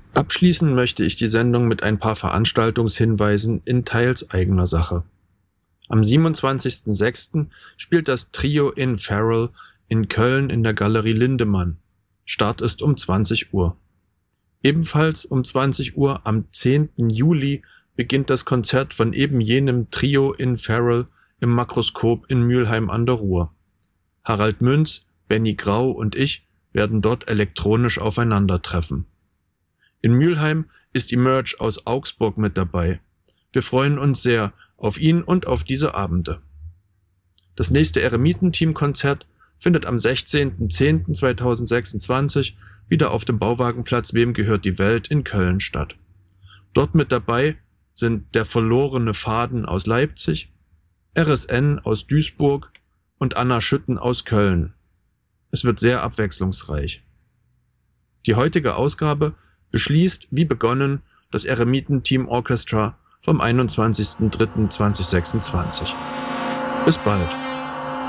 Abschließen möchte ich die Sendung mit ein paar Veranstaltungshinweisen in teils eigener Sache. Am 27.06. spielt das Trio Infernal in Köln in der Galerie Lindemann. Start ist um 20 Uhr. Ebenfalls um 20 Uhr am 10. Juli beginnt das Konzert von eben jenem Trio Infernal im Makroskop in Mülheim an der Ruhr. Harald Münz, Benny Grau und ich werden dort elektronisch aufeinandertreffen. In Mülheim ist Emerge aus Augsburg mit dabei. Wir freuen uns sehr auf ihn und auf diese Abende. Das nächste Eremitenteam-Konzert findet am 16.10.2026 wieder auf dem Bauwagenplatz Wem gehört die Welt in Köln statt. Dort mit dabei sind Der verlorene Faden aus Leipzig, RSN aus Duisburg und Anna Schütten aus Köln. Es wird sehr abwechslungsreich. Die heutige Ausgabe beschließt, wie begonnen, das Eremitenteam Orchestra vom 21.03.2026. Bis bald.